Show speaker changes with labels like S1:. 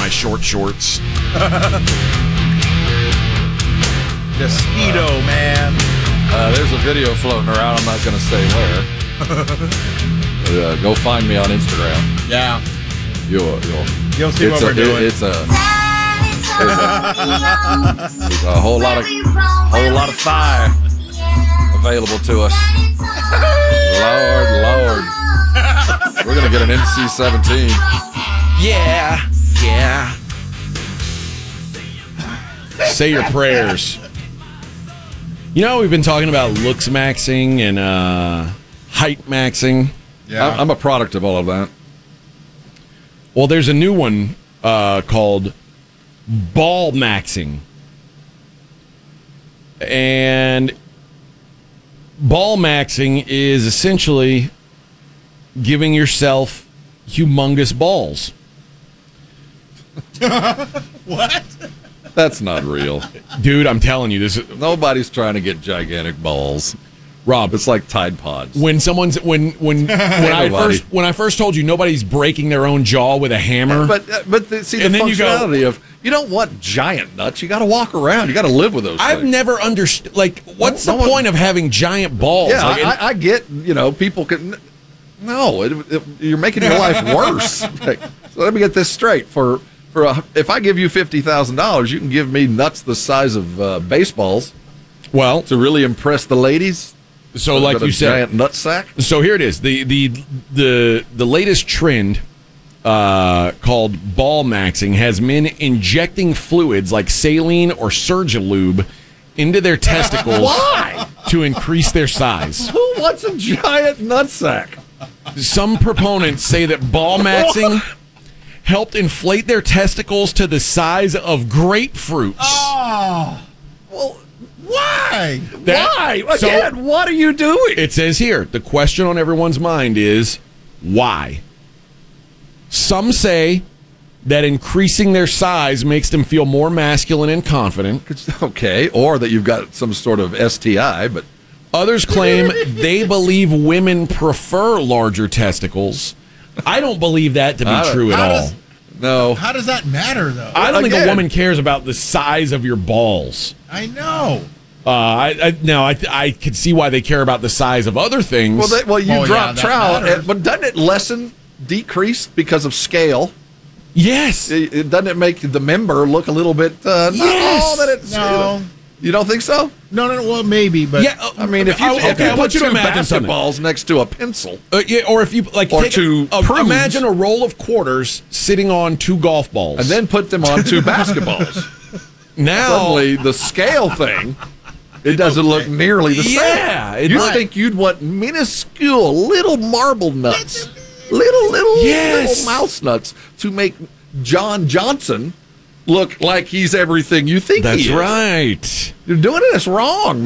S1: my short shorts.
S2: The Speedo, man.
S3: There's a video floating around. I'm not going to say where. Go find me on Instagram.
S2: Yeah.
S3: You'll
S2: see what we're doing.
S3: It's a whole lot of fire available to us. Lord. We're going to get an NC-17.
S1: Yeah. Say your prayers. You know, we've been talking about looks maxing and height maxing.
S2: Yeah.
S3: I'm a product of all of that.
S1: Well, there's a new one called ball maxing. And ball maxing is essentially giving yourself humongous balls.
S2: What?
S3: That's not real.
S1: Dude, I'm telling you, this is,
S3: Nobody's trying to get gigantic balls.
S1: Rob,
S3: It's like Tide Pods.
S1: when someone's when I first told you nobody's breaking their own jaw with a hammer.
S3: See,
S1: And
S3: the
S1: then you go-
S3: functionality of you don't want giant nuts. You got to walk around. You got to live with those.
S1: I've
S3: things.
S1: never understood. Like, what's
S3: No
S1: the
S3: one-
S1: point of having giant balls?
S3: Yeah,
S1: Like,
S3: I get. People can. No, you're making your life worse. Okay, so let me get this straight. If I give you $50,000, you can give me nuts the size of baseballs
S1: well,
S3: to really impress the ladies.
S1: so like you said,
S3: giant nut sack.
S1: so here it is. The latest trend called ball maxing has men injecting fluids like saline or Surgilube into their testicles.
S3: Why?
S1: To increase their size.
S3: Who wants a giant nut sack?
S1: Some proponents say that ball maxing helped inflate their testicles to the size of grapefruits.
S2: Oh.
S3: Well,
S2: Why?
S3: why?
S1: so-
S3: Again, what are you doing?
S1: It says here, the question on everyone's mind is, why? Some say that increasing their size makes them feel more masculine and confident.
S3: Okay, or that you've got some sort of STI, but
S1: Others claim they believe women prefer larger testicles. I don't believe that to be true at all.
S3: no.
S2: How does that matter, though?
S1: I don't think a
S3: Again.
S1: woman cares about the size of your balls.
S2: I know.
S1: I could see why they care about the size of other things.
S3: Well, you
S2: Oh, yeah,
S3: drop
S2: that
S3: trowel,
S2: matters.
S3: but doesn't it decrease because of scale?
S1: yes.
S3: Doesn't it make the member look a little bit? Not
S1: Yes.
S3: all that it's.
S2: No.
S3: You don't think so?
S2: No, well, maybe, but...
S1: Yeah,
S3: I mean, if you
S1: I
S3: put
S1: want you to
S3: two
S1: imagine something.
S3: basketballs next to a pencil,
S1: Yeah, or if you like,
S3: Or
S1: take
S3: two prunes.
S1: imagine a roll of quarters sitting on two golf balls,
S3: and then put them on two basketballs,
S1: now
S3: suddenly the scale thing, it doesn't look nearly the same.
S1: Yeah, it
S3: You'd
S1: might.
S3: think you'd want minuscule little marble nuts, little
S1: Yes.
S3: mouse nuts to make John Johnson look like he's everything you think
S1: that's
S3: he is.
S1: right.
S3: You're doing it. It's wrong.